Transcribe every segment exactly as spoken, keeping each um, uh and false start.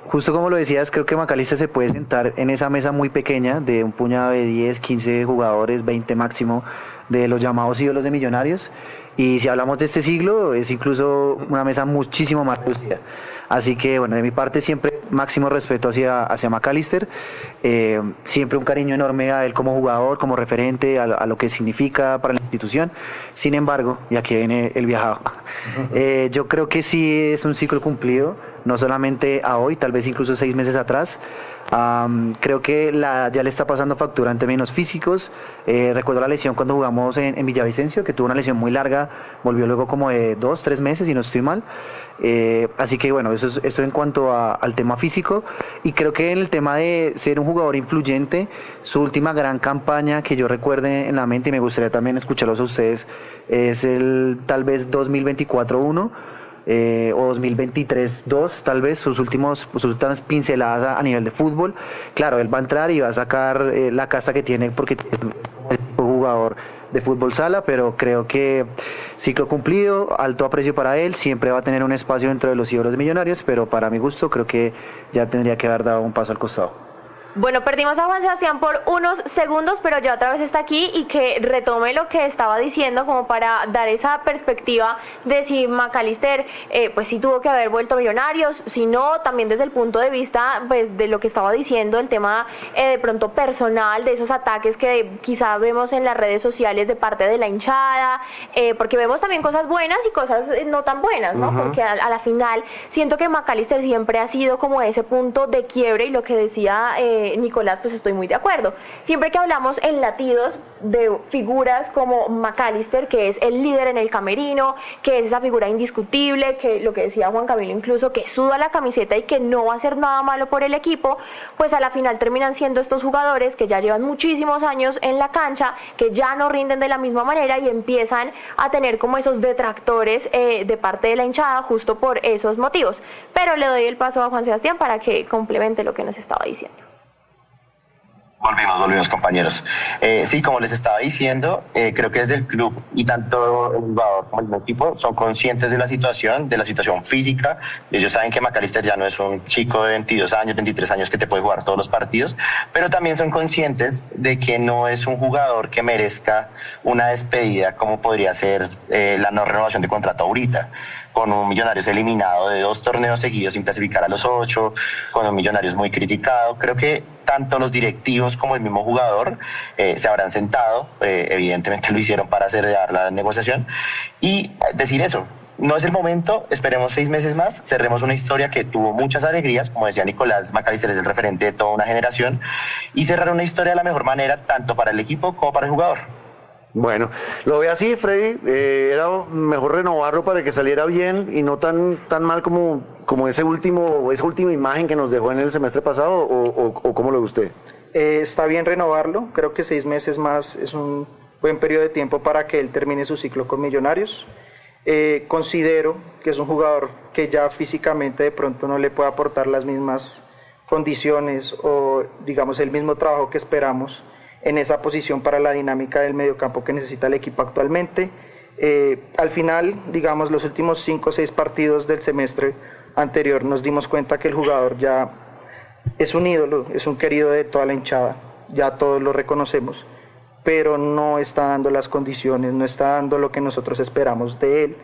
justo como lo decías, creo que McAllister se puede sentar en esa mesa muy pequeña de un puñado de diez, quince jugadores, veinte máximo, de los llamados ídolos de Millonarios. Y si hablamos de este siglo, es incluso una mesa muchísimo más reducida. Así que, bueno, de mi parte siempre máximo respeto hacia, hacia McAllister, eh, siempre un cariño enorme a él como jugador, como referente, a, a lo que significa para la institución. Sin embargo, y aquí viene el viajado, eh, yo creo que sí es un ciclo cumplido, no solamente a hoy, tal vez incluso seis meses atrás. Um, creo que la, ya le está pasando factura en términos físicos. Eh, recuerdo la lesión cuando jugamos en, en Villavicencio, que tuvo una lesión muy larga, volvió luego como de dos, tres meses, si no estoy mal. Eh, así que bueno, eso es eso en cuanto a, al tema físico. Y creo que en el tema de ser un jugador influyente, su última gran campaña que yo recuerde en la mente, y me gustaría también escucharlos a ustedes, es el tal vez dos mil veinticuatro uno. Eh, o dos mil veintitrés dos, tal vez sus últimos sus últimas pinceladas a, a nivel de fútbol. Claro, él va a entrar y va a sacar eh, la casta que tiene porque es un jugador de fútbol sala, pero creo que ciclo cumplido, alto aprecio para él, siempre va a tener un espacio dentro de los ídolos de Millonarios, pero para mi gusto creo que ya tendría que haber dado un paso al costado. Bueno, perdimos a Juan Sebastián por unos segundos, pero ya otra vez está aquí y que retome lo que estaba diciendo como para dar esa perspectiva de si McAllister eh, pues sí tuvo que haber vuelto a Millonarios, si no, también desde el punto de vista pues de lo que estaba diciendo, el tema eh, de pronto personal, de esos ataques que quizá vemos en las redes sociales de parte de la hinchada, eh, porque vemos también cosas buenas y cosas no tan buenas, ¿no? Uh-huh. Porque a, a la final siento que McAllister siempre ha sido como ese punto de quiebre y lo que decía eh, Nicolás, pues estoy muy de acuerdo. Siempre que hablamos en latidos de figuras como McAllister, que es el líder en el camerino, que es esa figura indiscutible, que lo que decía Juan Camilo incluso, que suda la camiseta y que no va a hacer nada malo por el equipo, pues a la final terminan siendo estos jugadores que ya llevan muchísimos años en la cancha, que ya no rinden de la misma manera y empiezan a tener como esos detractores eh, de parte de la hinchada justo por esos motivos. Pero le doy el paso a Juan Sebastián para que complemente lo que nos estaba diciendo. Volvimos, volvimos compañeros. Eh, sí, como les estaba diciendo, eh, creo que desde el club y tanto el jugador como el equipo son conscientes de la situación, de la situación física. Ellos saben que McAllister ya no es un chico de veintidós años, veintitrés años que te puede jugar todos los partidos, pero también son conscientes de que no es un jugador que merezca una despedida como podría ser eh, la no renovación de contrato ahorita, con un Millonarios eliminado de dos torneos seguidos sin clasificar a los ocho, con un Millonarios muy criticado. Creo que tanto los directivos como el mismo jugador eh, se habrán sentado, eh, evidentemente lo hicieron para acelerar la negociación, y decir eso, no es el momento, esperemos seis meses más, cerremos una historia que tuvo muchas alegrías, como decía Nicolás, McAllister es el referente de toda una generación, y cerrar una historia de la mejor manera, tanto para el equipo como para el jugador. Bueno, lo veo así, Freddy, eh, era mejor renovarlo para que saliera bien y no tan tan mal como, como ese último, esa última imagen que nos dejó en el semestre pasado, o, o, o ¿cómo lo ve usted? Eh, está bien renovarlo, creo que seis meses más es un buen periodo de tiempo para que él termine su ciclo con Millonarios. Eh, considero que es un jugador que ya físicamente de pronto no le puede aportar las mismas condiciones o digamos el mismo trabajo que esperamos en esa posición para la dinámica del mediocampo que necesita el equipo actualmente. Eh, al final, digamos, los últimos cinco o seis partidos del semestre anterior nos dimos cuenta que el jugador ya es un ídolo, es un querido de toda la hinchada, ya todos lo reconocemos, pero no está dando las condiciones, no está dando lo que nosotros esperamos de él.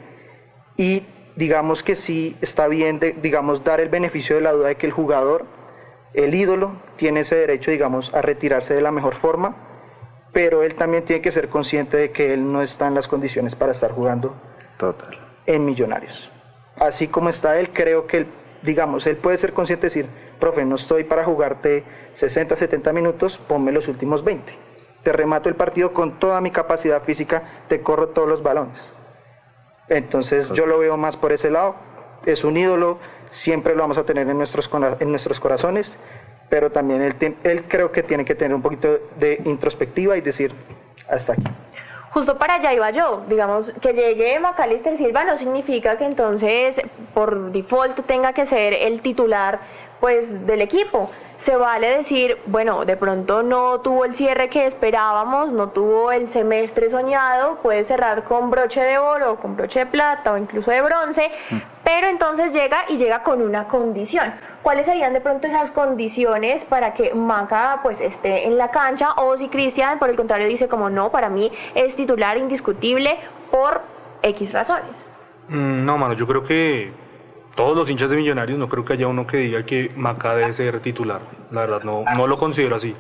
Y digamos que sí está bien, de, digamos, dar el beneficio de la duda de que el jugador, el ídolo, tiene ese derecho, digamos, a retirarse de la mejor forma, pero él también tiene que ser consciente de que él no está en las condiciones para estar jugando Total. en Millonarios. Así como está él, creo que, él, digamos, él puede ser consciente de decir, profe, no estoy para jugarte sesenta, setenta minutos, ponme los últimos veinte. Te remato el partido con toda mi capacidad física, te corro todos los balones. Entonces Total. Yo lo veo más por ese lado, es un ídolo, siempre lo vamos a tener en nuestros, en nuestros corazones, pero también él, él creo que tiene que tener un poquito de introspectiva y decir, hasta aquí. Justo para allá iba yo, digamos, que llegue McAllister Silva no significa que entonces por default tenga que ser el titular pues del equipo. Se vale decir, bueno, de pronto no tuvo el cierre que esperábamos, no tuvo el semestre soñado, puede cerrar con broche de oro, con broche de plata o incluso de bronce, pero entonces llega y llega con una condición. ¿Cuáles serían de pronto esas condiciones para que Maca pues esté en la cancha? O si Cristian, por el contrario, dice como no, para mí es titular indiscutible por X razones. Mm, no, mano, yo creo que todos los hinchas de Millonarios, no creo que haya uno que diga que Maca debe ser titular. La verdad, no, no lo considero así.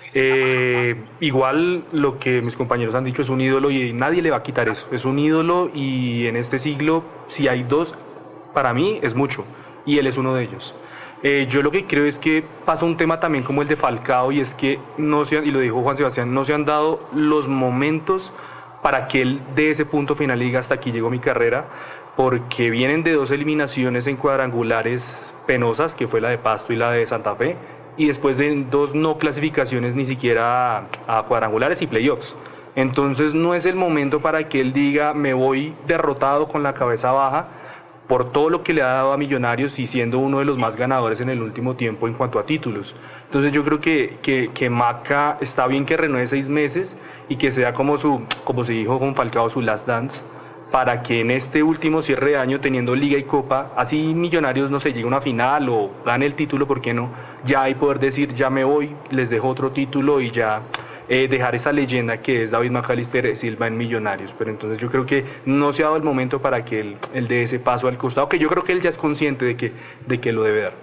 Eh, igual lo que mis compañeros han dicho, es un ídolo y nadie le va a quitar eso. Es un ídolo y en este siglo, si hay dos, para mí es mucho. Y él es uno de ellos. Eh, yo lo que creo es que pasa un tema también como el de Falcao, y es que no se han, y lo dijo Juan Sebastián, no se han dado los momentos para que él de ese punto final y diga hasta aquí llegó mi carrera, porque vienen de dos eliminaciones en cuadrangulares penosas, que fue la de Pasto y la de Santa Fe, y después de dos no clasificaciones ni siquiera a, a cuadrangulares y playoffs. Entonces no es el momento para que él diga me voy derrotado con la cabeza baja, por todo lo que le ha dado a Millonarios y siendo uno de los más ganadores en el último tiempo en cuanto a títulos. Entonces yo creo que, que, que Maca está bien que renueve seis meses y que sea como su, como se dijo con Falcao, su last dance, para que en este último cierre de año, teniendo Liga y Copa, así Millonarios, no sé, llegue a una final o gane el título, ¿por qué no? Ya hay poder decir, ya me voy, les dejo otro título y ya eh, dejar esa leyenda que es David Macalister Silva en Millonarios. Pero entonces yo creo que no se ha dado el momento para que él, él dé ese paso al costado, que yo creo que él ya es consciente de que, de que lo debe dar.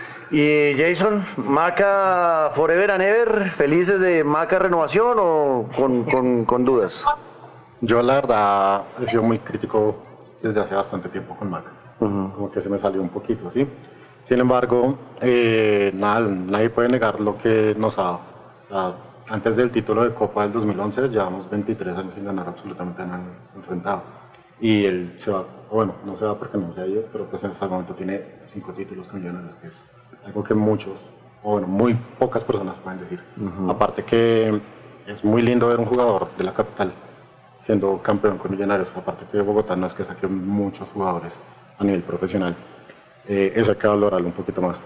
Y Jason, Maca forever and ever, ¿felices de Maca renovación o con, con, con dudas? Yo la verdad he sido muy crítico desde hace bastante tiempo con Maca, uh-huh. Como que se me salió un poquito, ¿sí? Sin embargo, eh, nada, nadie puede negar lo que nos ha dado. O sea, antes del título de Copa del dos mil once llevamos veintitrés años sin ganar absolutamente nada enfrentado. Y él se va, bueno, no se va porque no se ha ido, pero pues en este momento tiene cinco títulos con Millonarios, que es algo que muchos, o bueno, muy pocas personas pueden decir. Uh-huh. Aparte que es muy lindo ver un jugador de la capital siendo campeón con Millonarios, aparte que Bogotá no es que saque muchos jugadores a nivel profesional, eh, eso hay que valorarlo un poquito más.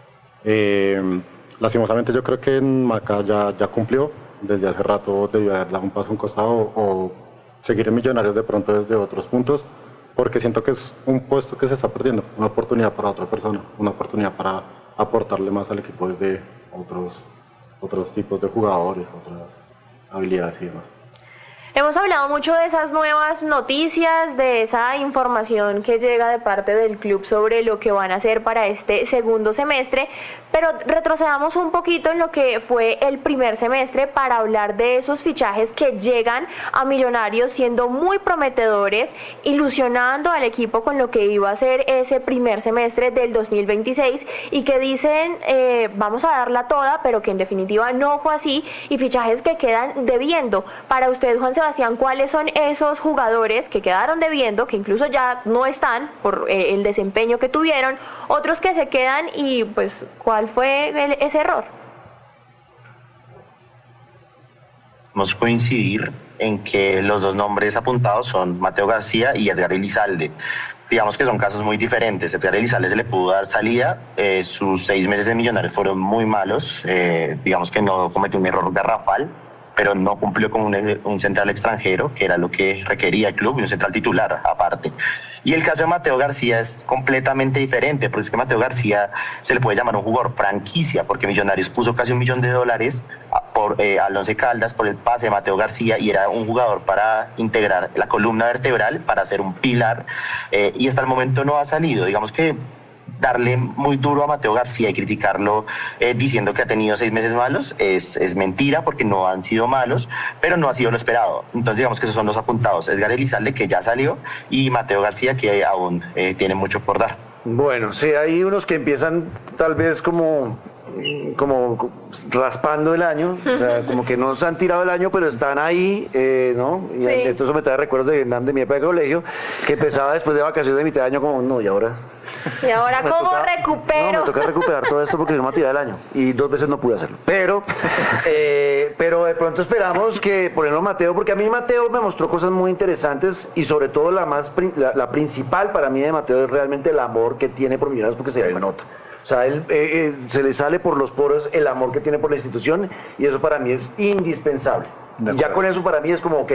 Eh, lastimosamente yo creo que Maca ya, ya cumplió, desde hace rato debió haber dado un paso a un costado o seguir en Millonarios de pronto desde otros puntos, porque siento que es un puesto que se está perdiendo, una oportunidad para otra persona, una oportunidad para aportarle más al equipo desde otros, otros tipos de jugadores, otras habilidades y demás. Hemos hablado mucho de esas nuevas noticias, de esa información que llega de parte del club sobre lo que van a hacer para este segundo semestre, pero retrocedamos un poquito en lo que fue el primer semestre para hablar de esos fichajes que llegan a Millonarios siendo muy prometedores, ilusionando al equipo con lo que iba a ser ese primer semestre del dos mil veintiséis y que dicen eh, vamos a darla toda, pero que en definitiva no fue así, y fichajes que quedan debiendo. Para usted, Juan Sebastián, ¿cuáles son esos jugadores que quedaron debiendo, que incluso ya no están por eh, el desempeño que tuvieron, otros que se quedan y pues cuál fue el, ese error? Podemos coincidir en que los dos nombres apuntados son Mateo García y Edgar Elizalde. Digamos que son casos muy diferentes. Edgar Elizalde se le pudo dar salida, eh, sus seis meses de Millonarios fueron muy malos, eh, digamos que no cometió un error garrafal, pero no cumplió con un, un central extranjero, que era lo que requería el club, y un central titular aparte. Y el caso de Mateo García es completamente diferente, porque es que Mateo García se le puede llamar un jugador franquicia, porque Millonarios puso casi un millón de dólares por, eh, al Once Caldas por el pase de Mateo García, y era un jugador para integrar la columna vertebral, para ser un pilar, eh, y hasta el momento no ha salido. Digamos que darle muy duro a Mateo García y criticarlo eh, diciendo que ha tenido seis meses malos es, es mentira, porque no han sido malos, pero no ha sido lo esperado. Entonces digamos que esos son los apuntados: Edgar Elizalde, que ya salió, y Mateo García, que aún eh, tiene mucho por dar. Bueno, sí, hay unos que empiezan tal vez como, como raspando el año, o sea, como que no se han tirado el año, pero están ahí, eh, ¿no? Y sí. Esto me trae recuerdos de Vietnam, de mi época de colegio, que empezaba después de vacaciones de mitad de año como, no, ¿y ahora? ¿Y ahora me cómo toca, recupero? No, me toca recuperar todo esto porque si no me va a tirar el año. Y dos veces no pude hacerlo. Pero, eh, pero de pronto esperamos que, por ejemplo, Mateo, porque a mí Mateo me mostró cosas muy interesantes, y sobre todo la más la, la principal para mí de Mateo es realmente el amor que tiene por Millonarios, porque se le nota. O sea, él, eh, eh, se le sale por los poros el amor que tiene por la institución, y eso para mí es indispensable. Y ya con eso para mí es como, ok,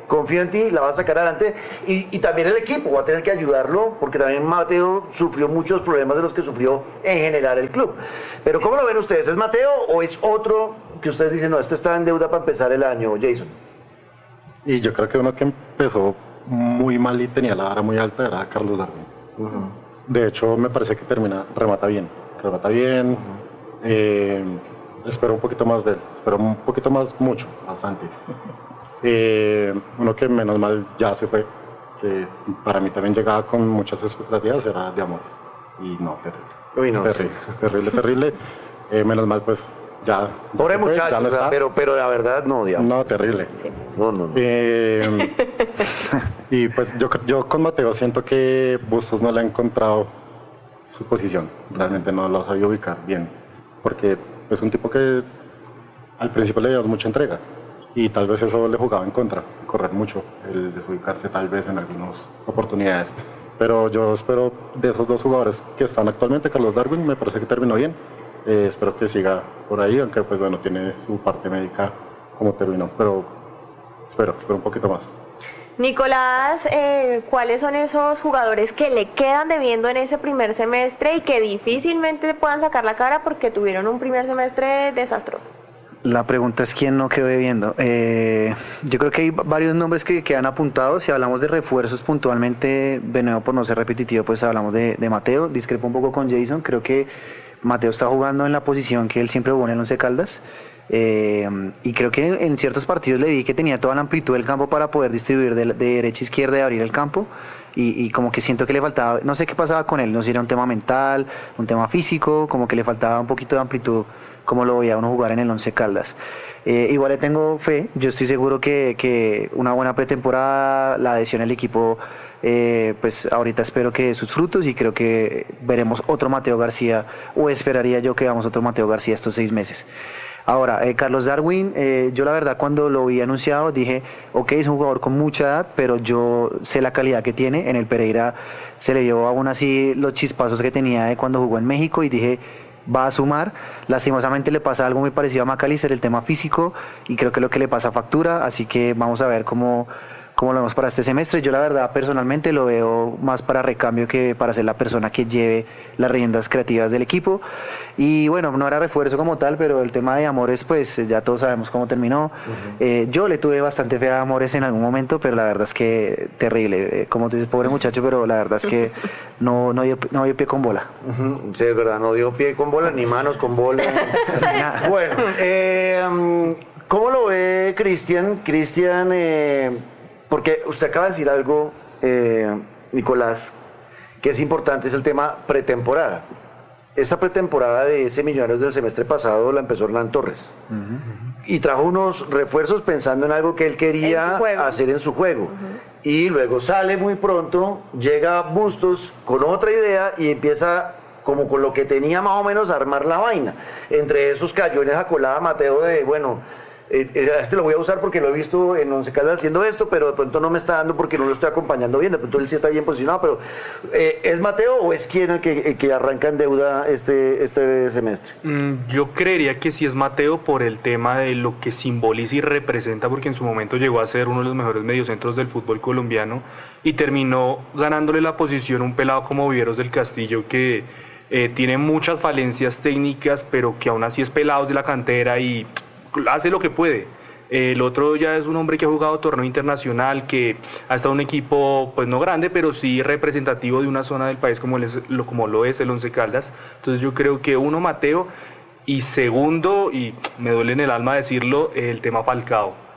confío en ti, la vas a sacar adelante. Y, y también el equipo va a tener que ayudarlo, porque también Mateo sufrió muchos problemas de los que sufrió en general el club. Pero ¿cómo lo ven ustedes? ¿Es Mateo o es otro que ustedes dicen, no, este está en deuda para empezar el año, Jason? Y yo creo que uno que empezó muy mal y tenía la vara muy alta era Carlos Darwin. Uh-huh. De hecho, me parece que termina, remata bien. Remata bien. Uh-huh. Eh, espero un poquito más de él, espero un poquito más, mucho, bastante. Eh, uno que menos mal ya se fue, que para mí también llegaba con muchas expectativas, era de Amores. Y no, terrible. Uy, no, terrible, sí. terrible, terrible. Eh, menos mal, pues ya. Pobre ya fue, muchacho, ya no o sea, pero, pero la verdad no, digamos. No, terrible. No, no, no. Eh, y pues yo, yo con Mateo siento que Bustos no le ha encontrado su posición, realmente no lo ha sabido ubicar bien, porque es un tipo que al principio le dio mucha entrega y tal vez eso le jugaba en contra, correr mucho, el desubicarse tal vez en algunas oportunidades. Pero yo espero de esos dos jugadores que están actualmente, Carlos Darwin me parece que terminó bien, eh, espero que siga por ahí, aunque pues bueno, tiene su parte médica como terminó, pero espero, espero un poquito más. Nicolás, eh, ¿cuáles son esos jugadores que le quedan debiendo en ese primer semestre y que difícilmente puedan sacar la cara porque tuvieron un primer semestre desastroso? La pregunta es quién no quedó debiendo. Eh, yo creo que hay varios nombres que quedan apuntados. Si hablamos de refuerzos puntualmente, de nuevo por no ser repetitivo, pues hablamos de, de Mateo. Discrepo un poco con Jason. Creo que Mateo está jugando en la posición que él siempre jugó en el Once Caldas. Eh, y creo que en, en ciertos partidos le vi que tenía toda la amplitud del campo para poder distribuir de, de derecha a izquierda y abrir el campo y, y como que siento que le faltaba, no sé qué pasaba con él, no sé si era un tema mental, un tema físico, como que le faltaba un poquito de amplitud como lo veía uno jugar en el Once Caldas. Eh, igual le tengo fe, yo estoy seguro que, que una buena pretemporada, la adhesión al equipo, eh, pues ahorita espero que dé sus frutos y creo que veremos otro Mateo García, o esperaría yo que veamos otro Mateo García estos seis meses. Ahora, eh, Carlos Darwin, eh, yo la verdad cuando lo vi anunciado dije, ok, es un jugador con mucha edad, pero yo sé la calidad que tiene. En el Pereira se le vio aún así los chispazos que tenía de cuando jugó en México y dije, va a sumar. Lastimosamente le pasa algo muy parecido a McAllister, el tema físico, y creo que es lo que le pasa factura, así que vamos a ver cómo, cómo lo vemos para este semestre. Yo la verdad personalmente lo veo más para recambio que para ser la persona que lleve las riendas creativas del equipo. Y bueno, no era refuerzo como tal, pero el tema de Amores, pues ya todos sabemos cómo terminó. Uh-huh. eh, yo le tuve bastante fe a Amores en algún momento, pero la verdad es que terrible. Eh, como tú dices, pobre muchacho, pero la verdad es que no, no, dio, no dio pie con bola. Uh-huh. Sí, es verdad, no dio pie con bola, ni manos con bola. Bueno, eh, ¿cómo lo ve Cristian? Cristian, eh, porque usted acaba de decir algo, eh, Nicolás, que es importante, es el tema pretemporada. Esta pretemporada de ese Millonarios del semestre pasado la empezó Hernán Torres. Uh-huh. Y trajo unos refuerzos pensando en algo que él quería en hacer en su juego. Uh-huh. Y luego sale muy pronto, llega Bustos con otra idea y empieza como con lo que tenía más o menos a armar la vaina. Entre esos cayó en esa colada Mateo de, bueno, eh, este lo voy a usar porque lo he visto en Once Caldas haciendo esto, pero de pronto no me está dando porque no lo estoy acompañando bien, de pronto él sí está bien posicionado, pero eh, ¿es Mateo o es quien el que, el que arranca en deuda este, este semestre? Mm, yo creería que sí es Mateo por el tema de lo que simboliza y representa, porque en su momento llegó a ser uno de los mejores mediocentros del fútbol colombiano y terminó ganándole la posición a un pelado como Viveros del Castillo que eh, tiene muchas falencias técnicas, pero que aún así es pelado de la cantera y hace lo que puede. El otro ya es un hombre que ha jugado torneo internacional, que ha estado en un equipo, pues no grande, pero sí representativo de una zona del país como, el, como lo es el Once Caldas. Entonces yo creo que uno, Mateo, y segundo, y me duele en el alma decirlo, el tema Falcao.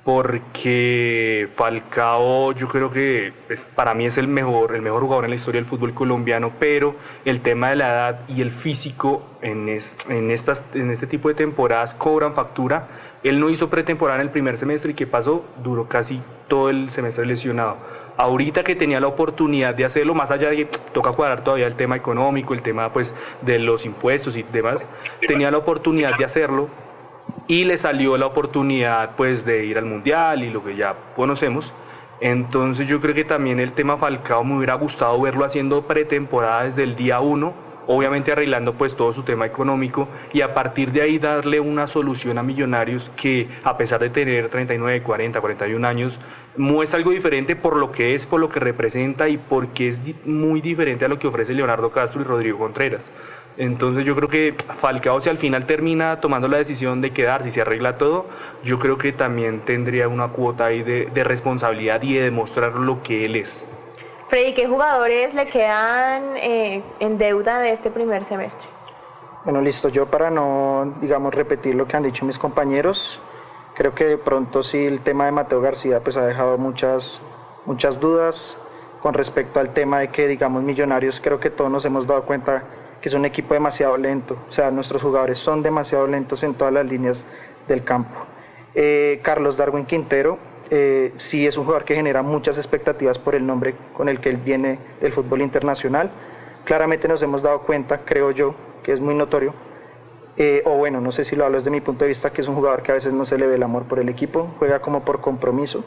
Porque Falcao yo creo que pues, para mí es el mejor, el mejor jugador en la historia del fútbol colombiano, pero el tema de la edad y el físico en, es, en, estas, en este tipo de temporadas cobran factura. Él no hizo pretemporada en el primer semestre y ¿qué pasó? Duró casi todo el semestre lesionado. Ahorita que tenía la oportunidad de hacerlo, más allá de que toca cuadrar todavía el tema económico, el tema pues, de los impuestos y demás, tenía la oportunidad de hacerlo. Y le salió la oportunidad pues de ir al Mundial y lo que ya conocemos. Entonces yo creo que también el tema Falcao me hubiera gustado verlo haciendo pretemporada desde el día uno, obviamente arreglando pues todo su tema económico y a partir de ahí darle una solución a Millonarios que a pesar de tener treinta y nueve, cuarenta, cuarenta y un años, muestra algo diferente por lo que es, por lo que representa y porque es di- muy diferente a lo que ofrece Leonardo Castro y Rodrigo Contreras. Entonces yo creo que Falcao, si al final termina tomando la decisión de quedar, si se arregla todo, yo creo que también tendría una cuota ahí de, de responsabilidad y de demostrar lo que él es. Freddy, ¿qué jugadores le quedan eh, en deuda de este primer semestre? Bueno, listo, yo para no, digamos, repetir lo que han dicho mis compañeros, creo que de pronto sí el tema de Mateo García pues ha dejado muchas, muchas dudas con respecto al tema de que, digamos, Millonarios, creo que todos nos hemos dado cuenta que es un equipo demasiado lento, o sea, nuestros jugadores son demasiado lentos en todas las líneas del campo. Eh, Carlos Darwin Quintero eh, sí es un jugador que genera muchas expectativas por el nombre con el que él viene del fútbol internacional. Claramente nos hemos dado cuenta, creo yo, que es muy notorio, eh, o bueno, no sé si lo hablo desde mi punto de vista, que es un jugador que a veces no se le ve el amor por el equipo, juega como por compromiso,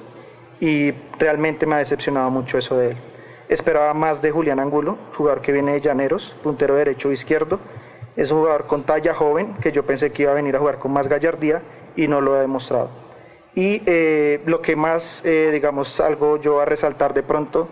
y realmente me ha decepcionado mucho eso de él. Esperaba más de Julián Angulo, jugador que viene de Llaneros, puntero derecho o izquierdo. Es un jugador con talla joven, que yo pensé que iba a venir a jugar con más gallardía y no lo ha demostrado. Y eh, lo que más, eh, digamos, algo yo a resaltar de pronto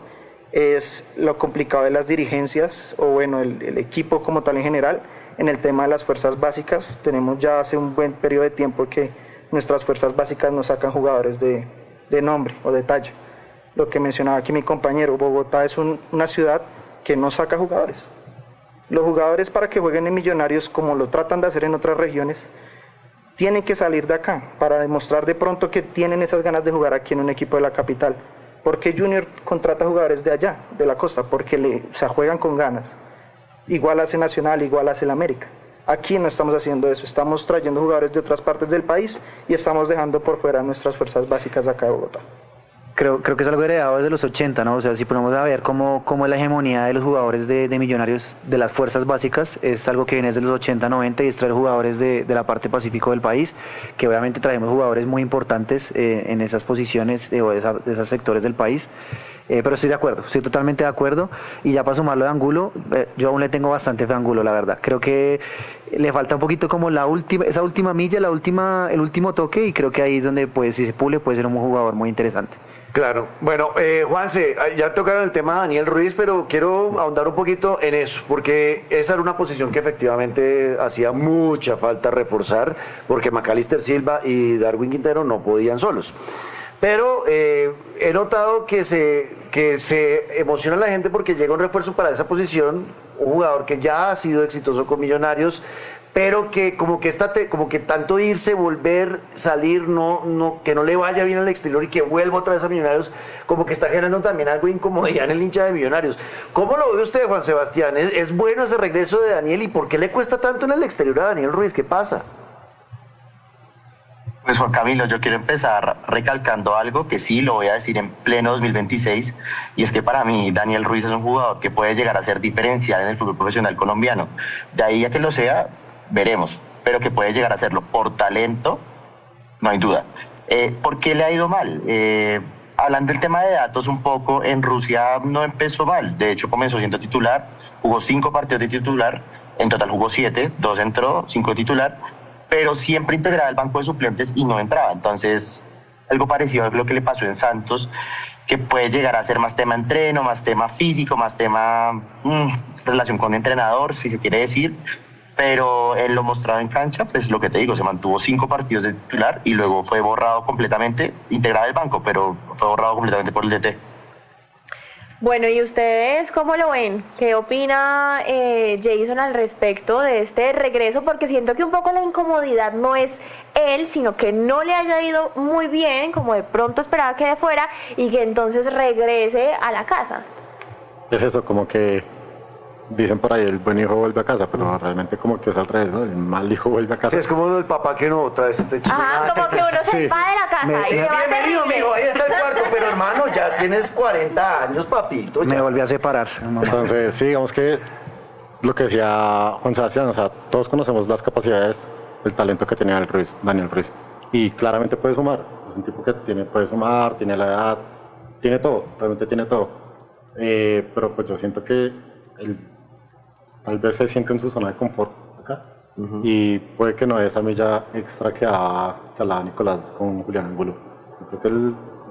es lo complicado de las dirigencias, o bueno, el, el equipo como tal en general, en el tema de las fuerzas básicas. Tenemos ya hace un buen periodo de tiempo que nuestras fuerzas básicas no sacan jugadores de, de nombre o de talla. Lo que mencionaba aquí mi compañero, Bogotá es un, una ciudad que no saca jugadores. Los jugadores, para que jueguen en Millonarios, como lo tratan de hacer en otras regiones, tienen que salir de acá para demostrar de pronto que tienen esas ganas de jugar aquí en un equipo de la capital. ¿Por qué Junior contrata jugadores de allá, de la costa? Porque le, o sea, juegan con ganas. Igual hace Nacional, igual hace el América. Aquí no estamos haciendo eso, estamos trayendo jugadores de otras partes del país y estamos dejando por fuera nuestras fuerzas básicas acá de Bogotá. Creo, creo que es algo heredado desde los ochenta, ¿no? O sea, si ponemos a ver cómo, cómo es la hegemonía de los jugadores de, de Millonarios, de las fuerzas básicas, es algo que viene desde los ochenta, noventa, y es traer jugadores de, de la parte pacífico del país, que obviamente traemos jugadores muy importantes eh, en esas posiciones eh, o de, esa, de esos sectores del país. Eh, pero estoy de acuerdo, estoy totalmente de acuerdo. Y ya para sumarlo de Angulo, eh, yo aún le tengo bastante fe a Angulo, la verdad. Creo que le falta un poquito como la última, esa última milla, la última, el último toque, y creo que ahí es donde, pues, si se pule, puede ser un jugador muy interesante. Claro. Bueno, eh, Juanse, ya tocaron el tema de Daniel Ruiz, pero quiero ahondar un poquito en eso, porque esa era una posición que efectivamente hacía mucha falta reforzar, porque Macalister Silva y Darwin Quintero no podían solos. Pero eh, he notado que se, que se emociona la gente porque llega un refuerzo para esa posición, un jugador que ya ha sido exitoso con Millonarios, pero que como que está como que tanto irse, volver, salir, no, no, que no le vaya bien al exterior y que vuelva otra vez a Millonarios, como que está generando también algo de incomodidad en el hincha de Millonarios. ¿Cómo lo ve usted, Juan Sebastián? ¿Es, es bueno ese regreso de Daniel y por qué le cuesta tanto en el exterior a Daniel Ruiz? ¿Qué pasa? Pues Juan Camilo, yo quiero empezar recalcando algo que sí lo voy a decir en pleno dos mil veintiséis, y es que para mí Daniel Ruiz es un jugador que puede llegar a ser diferencial en el fútbol profesional colombiano. De ahí a que lo sea, veremos, pero que puede llegar a serlo por talento, no hay duda. Eh, ¿Por qué le ha ido mal? Eh, hablando del tema de datos un poco, en Rusia no empezó mal, de hecho comenzó siendo titular, jugó cinco partidos de titular, en total jugó siete, dos entró, cinco de titular, pero siempre integraba el banco de suplentes y no entraba. Entonces, algo parecido a lo que le pasó en Santos, que puede llegar a ser más tema entreno, más tema físico, más tema mmm, relación con entrenador, si se quiere decir, pero en lo mostrado en cancha, pues lo que te digo, se mantuvo cinco partidos de titular y luego fue borrado completamente, integraba el banco, pero fue borrado completamente por el D T. Bueno, ¿y ustedes cómo lo ven? ¿Qué opina eh, Jason al respecto de este regreso? Porque siento que un poco la incomodidad no es él, sino que no le haya ido muy bien, como de pronto esperaba que de fuera, y que entonces regrese a la casa. Es eso, como que dicen por ahí, el buen hijo vuelve a casa, pero realmente como que es al revés, ¿no? El mal hijo vuelve a casa. Sí, es como el papá que no otra vez este chico. Ajá, como que uno se Sí. va de la casa Me- y sí, se va Bienvenido, terrible. mijo, ahí está el cuarto, pero hermano, ya tienes cuarenta años, papito. Me ya. volví a separar, mamá. Entonces, sí, digamos que lo que decía Juan Sebastián, o sea, todos conocemos las capacidades, el talento que tenía el Ruiz, Daniel Ruiz, y claramente puede sumar, es un tipo que tiene, puede sumar, tiene la edad, tiene todo, realmente tiene todo, eh, pero pues yo siento que él tal vez se siente en su zona de confort acá, uh-huh. y puede que no dé esa milla extra que hablaba, que hablaba Nicolás con Julián Angulo. Yo creo que el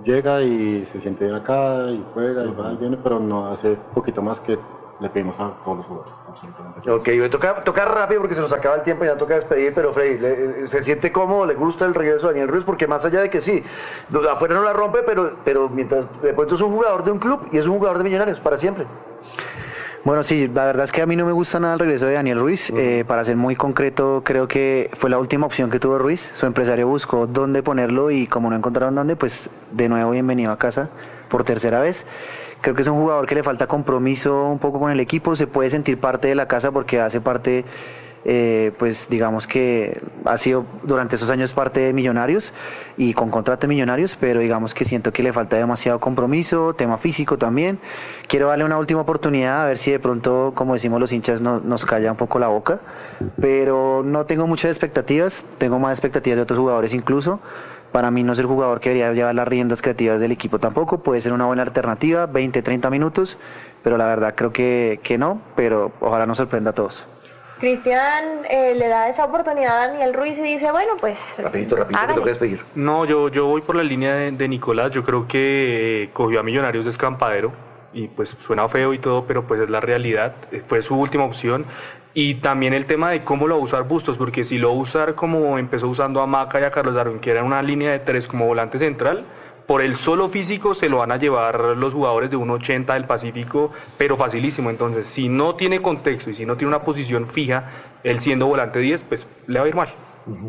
llega y se siente bien acá y juega y va y viene, pero no hace poquito más que le pedimos a todos los jugadores. Absolutamente. Ok, voy a tocar, tocar rápido porque se nos acaba el tiempo y ya toca despedir, pero Freddy, ¿le- ¿se siente cómodo? ¿Le gusta el regreso de Daniel Ruiz? Porque más allá de que sí, afuera no la rompe, pero, pero mientras de pronto es un jugador de un club y es un jugador de Millonarios para siempre. Bueno, sí, la verdad es que a mí no me gusta nada el regreso de Daniel Ruiz. Eh, para ser muy concreto, creo que fue la última opción que tuvo Ruiz. Su empresario buscó dónde ponerlo y como no encontraron dónde, pues de nuevo bienvenido a casa por tercera vez. Creo que es un jugador que le falta compromiso un poco con el equipo. Se puede sentir parte de la casa porque hace parte, eh, pues digamos que ha sido durante esos años parte de Millonarios y con contrato de Millonarios, pero digamos que siento que le falta demasiado compromiso, tema físico también. Quiero darle una última oportunidad a ver si de pronto, como decimos los hinchas, no, nos calla un poco la boca, pero no tengo muchas expectativas, tengo más expectativas de otros jugadores incluso. Para mí no es el jugador que debería llevar las riendas creativas del equipo tampoco, puede ser una buena alternativa, veinte, treinta minutos, pero la verdad creo que, que no, pero ojalá nos sorprenda a todos. Cristian eh, le da esa oportunidad a Daniel Ruiz y dice, bueno, pues Rapidito, rapidito, que hágale. toca despedir. No, yo, yo voy por la línea de, de Nicolás. Yo creo que eh, cogió a Millonarios de escampadero y pues suena feo y todo, pero pues es la realidad. Eh, Fue su última opción. Y también el tema de cómo lo va a usar Bustos, porque si lo va a usar como empezó usando a Maca y a Carlos Darwin, que era una línea de tres como volante central, por el solo físico se lo van a llevar los jugadores de uno ochenta del Pacífico, pero facilísimo. Entonces, si no tiene contexto y si no tiene una posición fija, él siendo volante diez, pues le va a ir mal.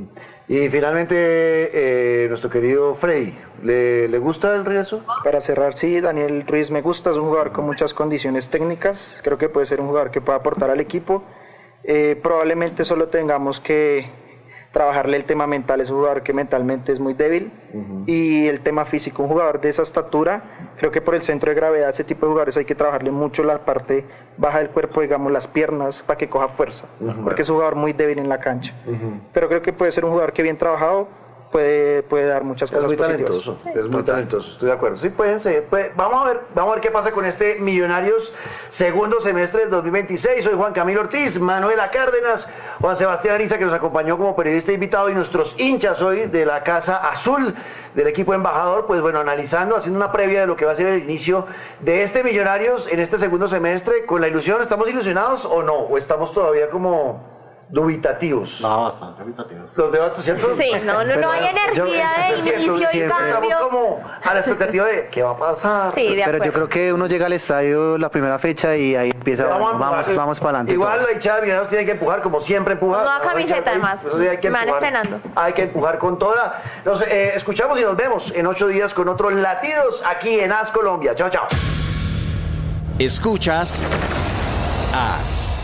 Y finalmente, eh, nuestro querido Freddy, ¿le, ¿le gusta el regreso? Para cerrar, sí, Daniel Ruiz me gusta, es un jugador con muchas condiciones técnicas, creo que puede ser un jugador que pueda aportar al equipo. Eh, probablemente solo tengamos que trabajarle el tema mental, es un jugador que mentalmente es muy débil, uh-huh. y el tema físico, un jugador de esa estatura, creo que por el centro de gravedad, ese tipo de jugadores hay que trabajarle mucho la parte baja del cuerpo, digamos las piernas, para que coja fuerza, uh-huh. porque es un jugador muy débil en la cancha, uh-huh. pero creo que puede ser un jugador que bien trabajado puede, puede dar muchas cosas positivas. Es muy talentoso, sí. es muy talentoso, estoy de acuerdo. Sí, pueden ser. Puede, vamos, a ver, vamos a ver qué pasa con este Millonarios segundo semestre del dos mil veintiséis. Soy Juan Camilo Ortiz, Manuela Cárdenas, Juan Sebastián Ariza, que nos acompañó como periodista invitado, y nuestros hinchas hoy de la Casa Azul, del equipo embajador, pues bueno, analizando, haciendo una previa de lo que va a ser el inicio de este Millonarios en este segundo semestre. Con la ilusión, ¿estamos ilusionados o no? ¿O estamos todavía como dubitativos? No, bastante dubitativos. Los veo, ¿cierto? Sí, no, no, no hay energía yo- de inicio y siempre- cambio. Estamos como a la expectativa de qué va a pasar. Sí, de Pero acuerdo. yo creo que uno llega al estadio la primera fecha y ahí empieza, Vamos, bueno, a vamos, empujar. vamos para adelante. Igual todos. la hinchada de Millonarios tiene que empujar, como siempre empuja. Nueva La camiseta, hinchada del además. país, hay que Me van empujar. esperando. Hay que empujar con toda. Nos eh, escuchamos y nos vemos en ocho días con otros latidos aquí en A S Colombia. Chao, chao. Escuchas A S